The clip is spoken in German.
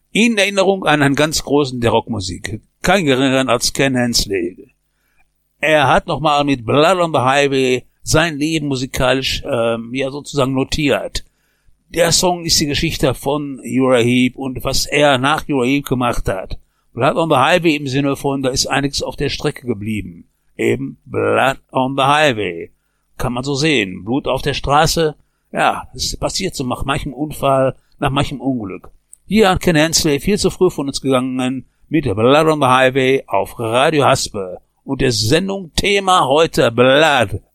In Erinnerung an einen ganz großen der Rockmusik, kein geringeren als Ken Hensley. Er hat nochmal mit Blood on the Highway sein Leben musikalisch sozusagen notiert. Der Song ist die Geschichte von Uriah Heep und was er nach Uriah Heep gemacht hat. Blood on the Highway im Sinne von, da ist einiges auf der Strecke geblieben. Eben Blood on the Highway. Kann man so sehen. Blut auf der Straße. Ja, es passiert so nach manchem Unfall, nach manchem Unglück. Hier an Ken Hensley viel zu früh von uns gegangen mit Blood on the Highway auf Radio Haspe. Und der Sendung Thema heute Blood